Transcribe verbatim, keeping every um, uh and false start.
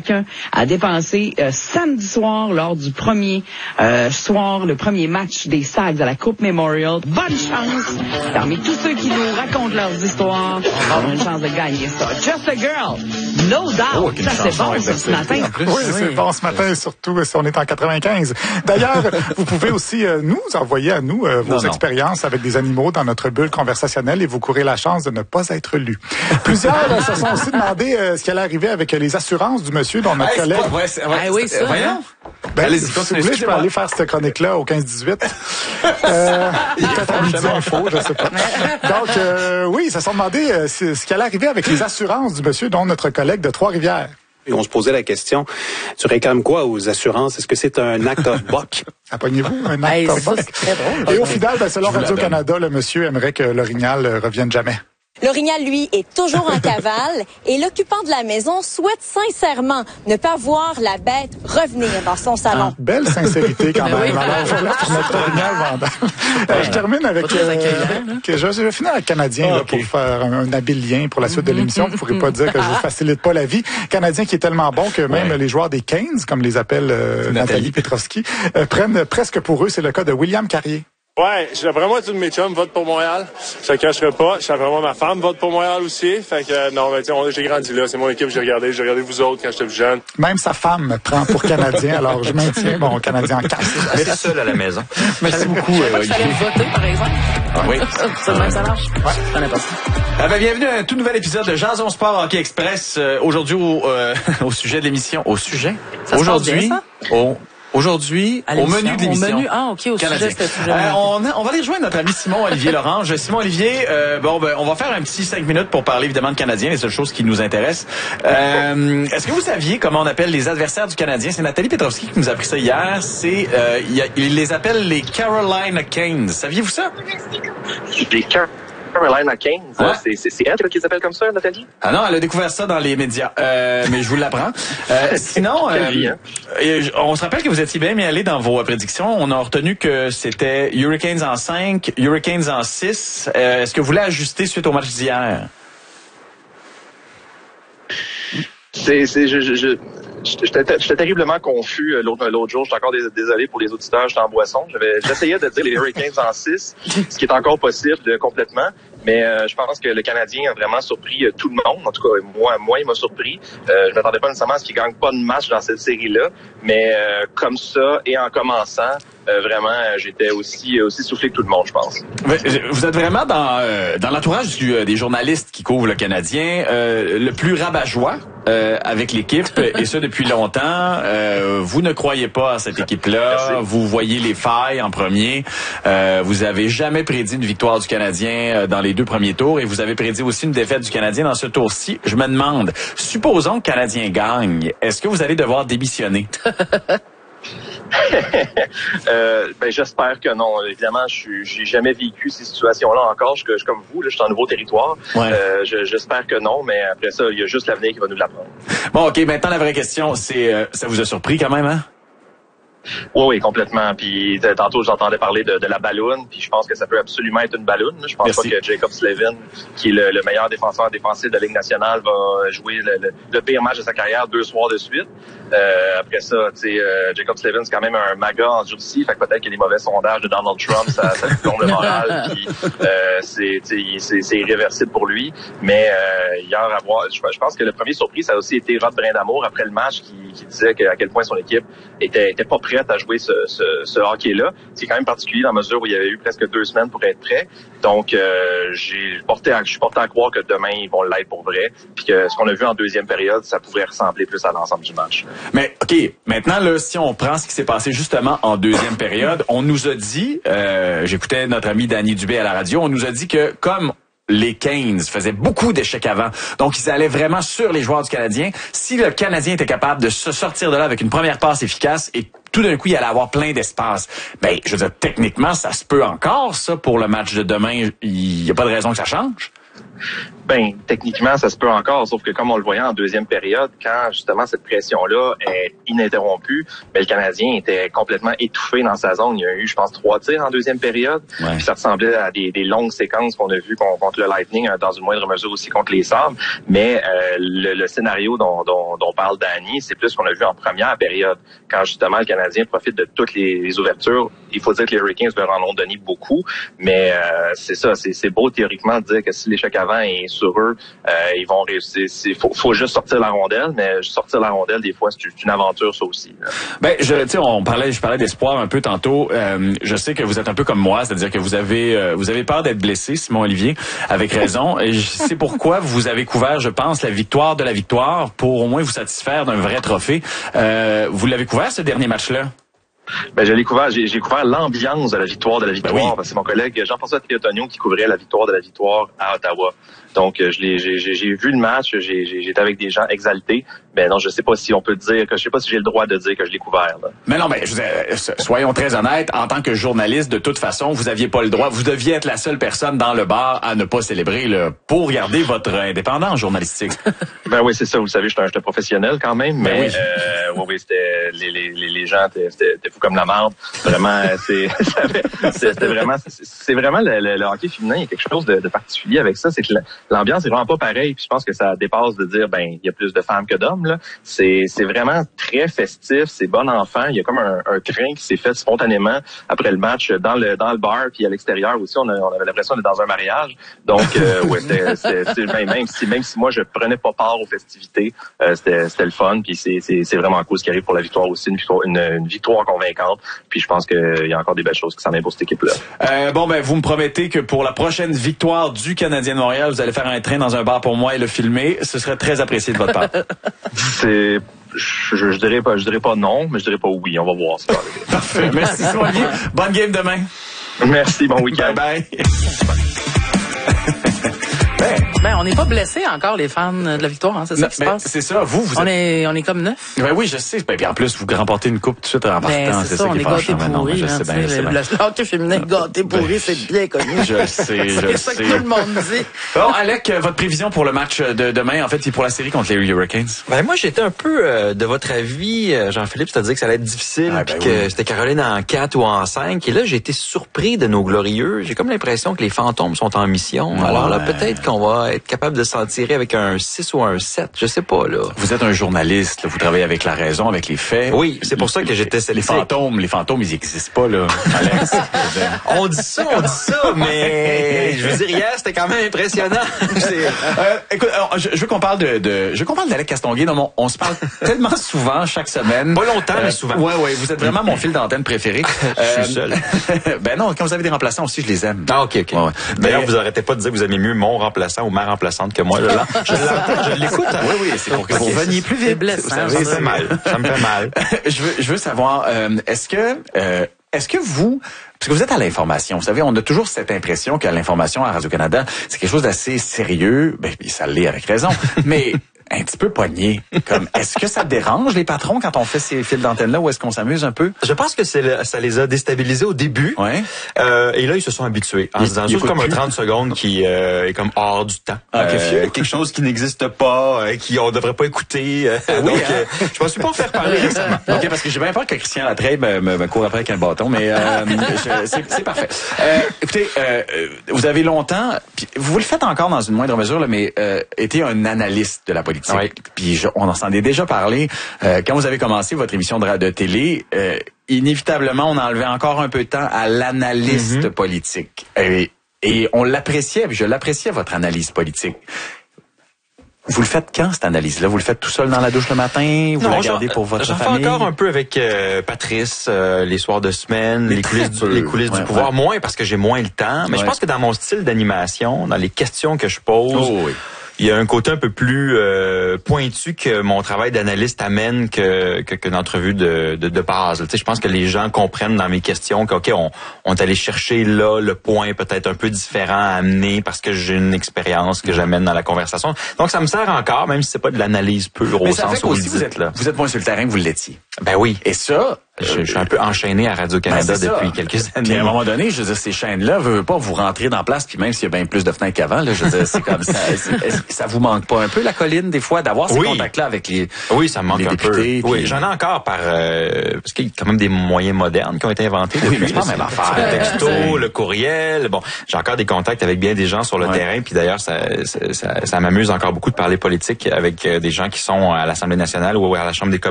chacun a dépensé euh, samedi soir lors du premier euh, soir, le premier match des Sags à la Coupe Memorial. Bonne chance parmi tous ceux qui nous racontent leurs histoires. On a une chance de gagner ça. Just a Girl, no doubt. Oh, ça, c'est bon, ça, ce matin. Oui, oui, c'est bon ce matin, surtout si on est en quatre-vingt-quinze. D'ailleurs, vous pouvez aussi euh, nous envoyer à nous euh, vos non, expériences non. avec des animaux dans notre bulle conversationnelle et vous courez la chance de ne pas être lu. Plusieurs euh, se sont aussi demandé euh, ce qui allait arriver avec euh, les assurances du monsieur dont notre hey, collègue... Pas, ouais, c'est, ouais, ah, oui, ça, voyons. Ben, allez-y, si vous voulez, je peux aller faire cette chronique-là au quinze dix-huit. euh, peut-être à midi info, je sais pas. Donc, euh, oui, ils se sont demandé euh, ce qui allait arriver avec les assurances du monsieur dont notre collègue de Trois-Rivières. Et on se posait la question, tu réclames quoi aux assurances? Est-ce que c'est un act of buck? Apprenez-vous, un act hey, of buck? Et au final, ben, selon Radio-Canada, le monsieur aimerait que l'orignal euh, revienne jamais. L'orignal, lui, est toujours en cavale et l'occupant de la maison souhaite sincèrement ne pas voir la bête revenir dans son salon. Ah, belle sincérité quand même. Oui. Alors, voilà pour notre orignal vendeur. Ouais. Je termine avec... Euh, que je, je vais finir avec Canadien ah, là, okay. pour faire un, un habile lien pour la suite de l'émission. Vous ne pourrez pas dire que je vous facilite pas la vie. Canadien qui est tellement bon que même ouais. les joueurs des Canes, comme les appelle euh, Nathalie, Nathalie Petrovski, euh, prennent presque pour eux. C'est le cas de William Carrier. Ouais, vraiment tous mes chums votent pour Montréal. Je te cacherai pas. Je sais vraiment ma femme vote pour Montréal aussi. Fait que euh, non, ben, on, j'ai grandi là. C'est mon équipe que j'ai regardé. J'ai regardé vous autres quand j'étais plus jeune. Même sa femme me prend pour Canadien. Alors je maintiens mon Canadien en quatre. Elle est seule à la maison. Merci beaucoup. Je sais pas euh, que voter, par exemple. Ah, oui. Ça, ça, ça marche. Ouais. Ça n'est pas ça. Ah ben, bienvenue à un tout nouvel épisode de Jason Sport Hockey Express. Euh, aujourd'hui au, euh, au sujet de l'émission. Au sujet. Ça aujourd'hui. Se passe bien, ça? Au Aujourd'hui, au menu de l'émission. Au menu, ah, OK, au Canadien. sujet, c'était euh, on, a, on va aller rejoindre notre ami Simon-Olivier Lorange. Simon-Olivier, euh, bon, ben, on va faire un petit cinq minutes pour parler évidemment de Canadien, les seules choses qui nous intéressent. Euh, est-ce que vous saviez comment on appelle les adversaires du Canadien? C'est Nathalie Petrovski qui nous a appris ça hier. C'est, euh, il, a, il les appelle les Carolina Canes. Saviez-vous ça? Les Car- Carolina Canes. Ouais. C'est, c'est, c'est elle qui s'appelle comme ça, Nathalie? Ah non, elle a découvert ça dans les médias. Euh, mais je vous l'apprends. Euh, sinon, euh, vie, hein? on se rappelle que vous étiez bien mis allé dans vos prédictions. On a retenu que c'était Hurricanes en cinq, Hurricanes en six. Euh, est-ce que vous voulez ajuster suite au match d'hier? C'est, c'est, je, je, je... J'étais, j'étais terriblement confus l'autre, l'autre jour. J'étais encore désolé pour les auditeurs. J'étais en boisson. J'avais, j'essayais de dire les Hurricanes en six, ce qui est encore possible de, complètement. Mais euh, je pense que le Canadien a vraiment surpris euh, tout le monde. En tout cas, moi, moi, il m'a surpris. Euh, je m'attendais pas nécessairement à ce qu'il gagne pas de match dans cette série-là. Mais euh, comme ça, et en commençant, euh, vraiment, euh, j'étais aussi aussi soufflé que tout le monde, je pense. Vous êtes vraiment dans euh, dans l'entourage du, euh, des journalistes qui couvrent le Canadien, euh, le plus rabat-joie euh, avec l'équipe, et ça depuis longtemps. Euh, vous ne croyez pas à cette équipe-là. Merci. Vous voyez les failles en premier. Euh, vous avez jamais prédit une victoire du Canadien euh, dans les deux premiers tours, et vous avez prédit aussi une défaite du Canadien dans ce tour-ci. Je me demande, supposons que le Canadien gagne, est-ce que vous allez devoir démissionner? euh, ben j'espère que non. Évidemment, je j'ai jamais vécu ces situations-là encore. Je, je comme vous, là, je suis en nouveau territoire. Ouais. Euh, je, j'espère que non, mais après ça, il y a juste l'avenir qui va nous l'apprendre. Bon, ok. Maintenant, la vraie question, c'est, euh, ça vous a surpris quand même, hein? Oui, oui, complètement. Puis tantôt, j'entendais parler de, de la balloune, puis je pense que ça peut absolument être une balloune. Je pense Merci. pas que Jacob Slavin, qui est le, le meilleur défenseur défensif de la Ligue nationale, va jouer le, le, le pire match de sa carrière deux soirs de suite. Euh, après ça, tu sais, euh, Jacob Slavin, c'est quand même un maga endurci, fait que peut-être que les mauvais sondages de Donald Trump, ça, ça lui plombe le moral, puis euh, c'est, c'est, c'est irréversible pour lui. Mais euh, hier, à voir, je, je pense que le premier surprise, ça a aussi été Rod Brindamour après le match, qui, qui disait que, à quel point son équipe était, était pas prête à jouer ce, ce, ce hockey-là. C'est quand même particulier dans la mesure où il y avait eu presque deux semaines pour être prêt. Donc, euh, j'ai porté à, je suis porté à croire que demain, ils vont l'être pour vrai, puis que ce qu'on a vu en deuxième période, ça pourrait ressembler plus à l'ensemble du match. Mais, OK, maintenant, là, si on prend ce qui s'est passé justement en deuxième période, on nous a dit, euh, j'écoutais notre ami Danny Dubé à la radio, on nous a dit que comme les Canes faisaient beaucoup d'échecs avant, donc ils allaient vraiment sur les joueurs du Canadien, si le Canadien était capable de se sortir de là avec une première passe efficace et tout d'un coup, il allait avoir plein d'espace. Ben, je veux dire, techniquement, ça se peut encore, ça, pour le match de demain. Il n'y a pas de raison que ça change. Ben, techniquement, ça se peut encore, sauf que comme on le voyait en deuxième période, quand justement cette pression-là est ininterrompue, ben, le Canadien était complètement étouffé dans sa zone. Il y a eu, je pense, trois tirs en deuxième période. Ouais. Puis ça ressemblait à des, des longues séquences qu'on a vues contre le Lightning, dans une moindre mesure aussi contre les Sabres. Mais euh, le, le scénario dont, dont, dont parle Danny, c'est plus ce qu'on a vu en première période, quand justement le Canadien profite de toutes les, les ouvertures. Il faut dire que les Hurricanes leur en ont donné beaucoup, mais euh, c'est ça, c'est, c'est beau théoriquement de dire que si l'échec avant est sur eux, euh, ils vont réussir. Il faut, faut juste sortir la rondelle, mais sortir la rondelle, des fois, c'est une aventure, ça aussi. Là. Ben, je, tu sais, on parlait, je parlais d'espoir un peu tantôt. Euh, je sais que vous êtes un peu comme moi, c'est-à-dire que vous avez, euh, vous avez peur d'être blessé, Simon Olivier, avec raison. Et c'est pourquoi vous avez couvert, je pense, la victoire de la victoire pour au moins vous satisfaire d'un vrai trophée. Euh, vous l'avez couvert ce dernier match-là? Ben, je l'ai couvert, j'ai, j'ai couvert l'ambiance de la victoire de la victoire. Ben oui. Parce que c'est mon collègue Jean-François Triotonio qui couvrait la victoire de la victoire à Ottawa. Donc, je l'ai, j'ai, j'ai, j'ai vu le match, j'ai, j'ai, j'étais avec des gens exaltés. Ben non, je sais pas si on peut dire que je sais pas si j'ai le droit de dire que je l'ai couvert. Là. Mais non, mais je, soyons très honnêtes. En tant que journaliste, de toute façon, vous aviez pas le droit. Vous deviez être la seule personne dans le bar à ne pas célébrer là, pour garder votre indépendance journalistique. Ben oui, c'est ça. Vous savez, je suis un, je suis un professionnel quand même, mais ben oui. euh, oui, oui, c'était les, les, les gens, c'était, c'était fou comme la marde. Vraiment, c'est, c'était vraiment, c'est, c'est vraiment le, le, le hockey féminin. Il y a quelque chose de, de particulier avec ça, c'est que l'ambiance est vraiment pas pareille. Puis je pense que ça dépasse de dire, ben, il y a plus de femmes que d'hommes. Là. C'est, c'est vraiment très festif, c'est bon enfant. Il y a comme un, un train qui s'est fait spontanément après le match dans le dans le bar, puis à l'extérieur aussi. On, a, on avait l'impression d'être dans un mariage. Donc, euh, ouais, c'était, c'était, c'était ben, même si même si moi je prenais pas part aux festivités, euh, c'était, c'était le fun. Puis c'est, c'est, c'est vraiment cool ce qui arrive pour la victoire aussi, une victoire, une, une victoire convaincante. Puis je pense qu'il y a encore des belles choses qui s'en viennent pour cette équipe-là. Euh, bon, ben vous me promettez que pour la prochaine victoire du Canadien de Montréal, vous allez faire un train dans un bar pour moi et le filmer. Ce serait très apprécié de votre part. C'est, je, je, je dirais pas, je dirais pas non, mais je dirais pas oui. On va voir ça. Parfait. Merci, Soigné. Bonne game demain. Merci. Bon week-end. Bye bye. Ben, on n'est pas blessés encore, les fans de la victoire, hein, c'est ça non, qui se passe? C'est ça, vous, vous on êtes... est, on est comme neuf. Ben oui, je sais. Ben, puis en plus, vous remportez une coupe tout de suite en partant. Ben, c'est, c'est ça, ça, on est gâtés pourris. Je sais bien, je sais bien. Le hockey féminin gâté pourri, c'est bien connu. Je sais, je sais. C'est ça que tout le monde dit. Bon, Alec, votre prévision pour le match de demain, en fait, et pour la série contre les Hurricanes? Ben, moi, j'étais un peu euh, de votre avis, Jean-Philippe, c'est-à-dire que ça allait être difficile, ah, ben puis oui. que c'était Caroline en quatre ou en cinq. Et là, j'ai été surpris de nos glorieux. J'ai comme l'impression que les fantômes sont en mission. Ouais. Alors là, peut-être qu'on va être capable de s'en tirer avec un six ou un sept, je sais pas, là. Vous êtes un journaliste, là, vous travaillez avec la raison, avec les faits. Oui, c'est pour ça que j'étais sceptique. Les fantômes, les fantômes, ils existent pas, là, Alex. On dit ça, on dit ça, mais je veux dire, hier, c'était quand même impressionnant. euh, écoute, alors, je, je veux qu'on parle de, de je veux qu'on parle d'Alec Castonguay. Non, on, on se parle tellement souvent, chaque semaine. Pas longtemps, euh, mais souvent. Ouais, ouais, vous êtes vraiment mon fil d'antenne préféré. Je suis seul. Ben non, quand vous avez des remplaçants aussi, je les aime. Ah, ok, ok. Ouais, ouais. D'ailleurs, mais... vous arrêtez pas de dire que vous aimez mieux mon remplaçant ou ma remplaçante que moi, là. Je, je l'écoute. Hein? Oui, oui, c'est pour que vous veniez plus vite. Blesse, ça, ça me fait mal. Ça me fait mal. je veux, je veux savoir, euh, est-ce que, euh, est-ce que vous, parce que vous êtes à l'information, vous savez, on a toujours cette impression qu'à l'information à Radio-Canada, c'est quelque chose d'assez sérieux. Ben, ça l'est avec raison. Mais un petit peu pogné. Comme, est-ce que ça dérange les patrons quand on fait ces fils d'antenne-là ou est-ce qu'on s'amuse un peu? Je pense que c'est le, ça les a déstabilisés au début. Ouais. Euh, et là, ils se sont habitués. En se disant juste comme un trente secondes qui euh, est comme hors du temps. Ah, euh, quelque chose qui n'existe pas, euh, qui on devrait pas écouter. Euh, ah, oui, donc, hein? euh, je me suis pas faire parler récemment. OK, parce que j'ai bien peur que Christian Latreille me, me, me court après avec un bâton, mais euh, je, c'est, c'est parfait. Euh, écoutez, euh, vous avez longtemps, puis vous le faites encore dans une moindre mesure, là, mais euh, été un analyste de la politique. Oui. Puis je, on en s'en est déjà parlé. Euh, quand vous avez commencé votre émission de, de télé, euh, inévitablement, on enlevait encore un peu de temps à l'analyste mm-hmm. politique. Et, et on l'appréciait, puis je l'appréciais, votre analyse politique. Vous le faites quand, cette analyse-là? Vous le faites tout seul dans la douche le matin? Vous non, la gardez pour votre j'en famille? J'en fais encore un peu avec euh, Patrice, euh, les soirs de semaine, les, les coulisses, du, les coulisses ouais, du pouvoir. Ouais. Moins parce que j'ai moins le temps. Mais ouais. je pense que dans mon style d'animation, dans les questions que je pose... Oh, oui. Il y a un côté un peu plus euh, pointu que mon travail d'analyste amène que que, que d'entrevue de, de, de base. Tu sais, je pense que les gens comprennent dans mes questions que, OK, on, on est allé chercher là le point peut-être un peu différent à amener parce que j'ai une expérience que j'amène dans la conversation. Donc, ça me sert encore, même si c'est pas de l'analyse pure au sens où vous dites, vous êtes là. Vous êtes moins sur le terrain que vous l'étiez. Ben oui. Et ça... Je, je suis un peu enchaîné à Radio-Canada ben depuis quelques années. Puis à un moment donné, je veux dire, ces chaînes-là, veulent pas vous rentrer dans la place, puis même s'il y a bien plus de fenêtres qu'avant, là, je veux dire, c'est comme ça. Ça vous manque pas un peu la colline des fois d'avoir ces oui. contacts-là avec les Oui, ça me manque les un députés, peu. Oui, j'en ai encore par euh, parce qu'il y a quand même des moyens modernes qui ont été inventés oui, depuis. Mais c'est pas même affaire. Le texto, le courriel. Bon, j'ai encore des contacts avec bien des gens sur le ouais. terrain, puis d'ailleurs, ça, ça, ça, ça m'amuse encore beaucoup de parler politique avec des gens qui sont à l'Assemblée nationale ou à la Chambre des communes.